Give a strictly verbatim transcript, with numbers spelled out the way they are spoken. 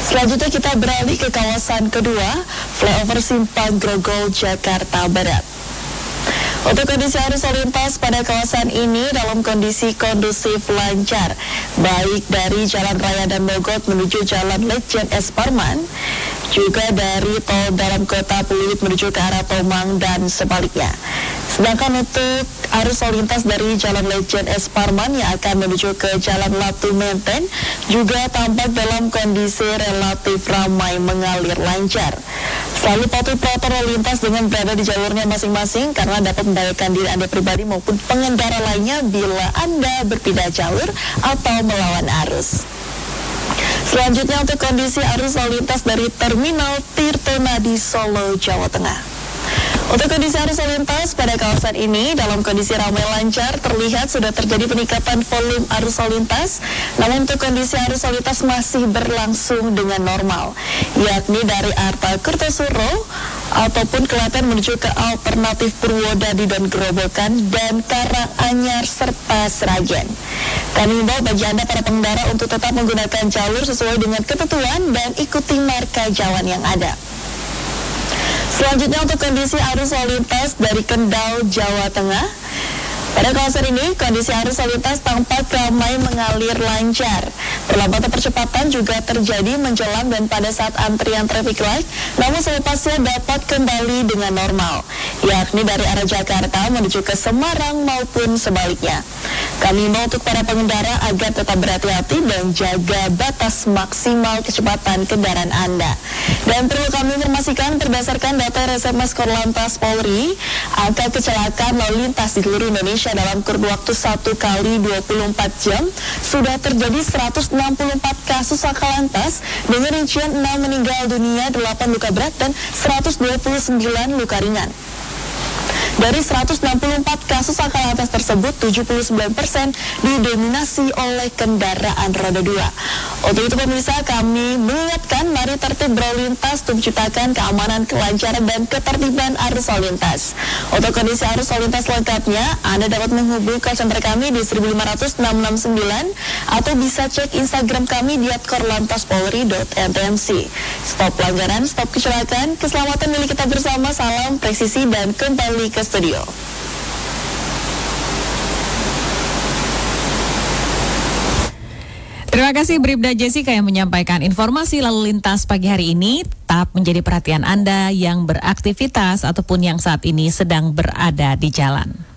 Selanjutnya kita beralih ke kawasan kedua, flyover Simpang Grogol, Jakarta Barat. Untuk kondisi arus lalu lintas pada kawasan ini dalam kondisi kondusif lancar, baik dari Jalan Raya dan Mogot menuju Jalan Lejen S. Parman, juga dari tol dalam kota Pluit menuju ke arah Tomang dan sebaliknya. Sedangkan untuk arus lalu lintas dari Jalan Lejen S. Parman yang akan menuju ke Jalan Latu Menteng juga tampak dalam kondisi relatif ramai mengalir lancar. Selalu patuhi protokol lalu lintas dengan berada di jalurnya masing-masing karena dapat membahayakan diri Anda pribadi maupun pengendara lainnya bila Anda berpindah jalur atau melawan arus. Selanjutnya untuk kondisi arus lalu lintas dari Terminal Tirtonadi Solo, Jawa Tengah. Untuk kondisi arus lalu lintas pada kawasan ini dalam kondisi ramai lancar, terlihat sudah terjadi peningkatan volume arus lalu lintas, namun untuk kondisi arus lalu lintas masih berlangsung dengan normal, yakni dari Arta Kertosuro ataupun Klaten menuju ke alternatif Purwodadi dan Gerobokan dan Karanganyar serta Sragen. Kami himbau bagi Anda para pengendara untuk tetap menggunakan jalur sesuai dengan ketentuan dan ikuti marka jalan yang ada. Selanjutnya untuk kondisi arus lalu lintas dari Kendal, Jawa Tengah. Pada kawasan ini, kondisi arus lalu lintas tampak ramai mengalir lancar. Perlambatan percepatan juga terjadi menjelang dan pada saat antrian traffic light, namun selepasnya dapat kembali dengan normal, yakni dari arah Jakarta menuju ke Semarang maupun sebaliknya. Kami mau untuk para pengendara agar tetap berhati-hati dan jaga batas maksimal kecepatan kendaraan Anda. Dan perlu kami informasikan berdasarkan data R S M S Korlantas Polri, angka kecelakaan lalu lintas di seluruh Indonesia dalam kurun waktu satu kali dua puluh empat jam sudah terjadi seratus enam puluh empat kasus laka lantas dengan rincian enam meninggal dunia, delapan luka berat dan seratus dua puluh sembilan luka ringan. Dari seratus enam puluh empat kasus laka lantas tersebut, tujuh puluh sembilan persen didominasi oleh kendaraan roda dua. Untuk itu pemirsa, kami mengingatkan mari tertib berlalu lintas untuk menciptakan keamanan, kelancaran, dan ketertiban arus lalu lintas. Untuk kondisi arus lalu lintas lengkapnya, Anda dapat menghubungi call center kami di seribu lima ratus enam enam sembilan atau bisa cek Instagram kami di at korlantaspolri dot n t m c. Stop pelanggaran, stop kecelakaan, keselamatan milik kita bersama, salam presisi dan kembali ke studio. Terima kasih Bribda Jessica yang menyampaikan informasi lalu lintas pagi hari ini. Tetap menjadi perhatian Anda yang beraktivitas ataupun yang saat ini sedang berada di jalan.